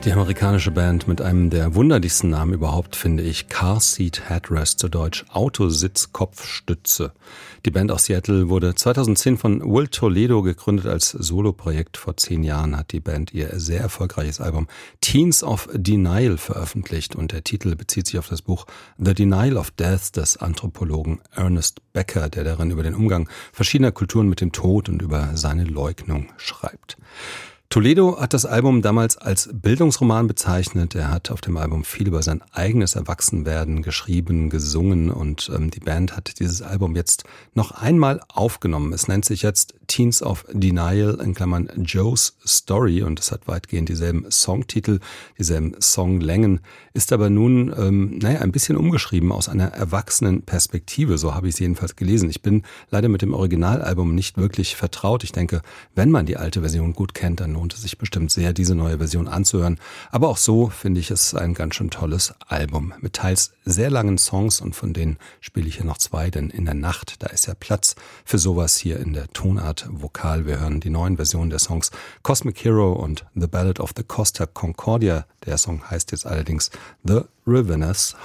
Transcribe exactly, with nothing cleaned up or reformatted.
Die amerikanische Band mit einem der wunderlichsten Namen überhaupt, finde ich, Car Seat Headrest, zu Deutsch Autositz-Kopfstütze. Die Band aus Seattle wurde zweitausendzehn von Will Toledo gegründet als Soloprojekt. Vor zehn Jahren hat die Band ihr sehr erfolgreiches Album Teens of Denial veröffentlicht und der Titel bezieht sich auf das Buch The Denial of Death des Anthropologen Ernest Becker, der darin über den Umgang verschiedener Kulturen mit dem Tod und über seine Leugnung schreibt. Toledo hat das Album damals als Bildungsroman bezeichnet. Er hat auf dem Album viel über sein eigenes Erwachsenwerden geschrieben, gesungen und ähm, die Band hat dieses Album jetzt noch einmal aufgenommen. Es nennt sich jetzt Teens of Denial in Klammern Joe's Story und es hat weitgehend dieselben Songtitel, dieselben Songlängen, ist aber nun ähm, naja, ein bisschen umgeschrieben aus einer erwachsenen Perspektive, so habe ich es jedenfalls gelesen. Ich bin leider mit dem Originalalbum nicht wirklich vertraut. Ich denke, wenn man die alte Version gut kennt, dann lohnt es sich bestimmt sehr, diese neue Version anzuhören. Aber auch so finde ich es ein ganz schön tolles Album mit teils sehr langen Songs und von denen spiele ich hier noch zwei, denn in der Nacht, da ist ja Platz für sowas hier in der Tonart Vokal. Wir hören die neuen Versionen der Songs Cosmic Hero und The Ballad of the Costa Concordia. Der Song heißt jetzt allerdings The Ravenous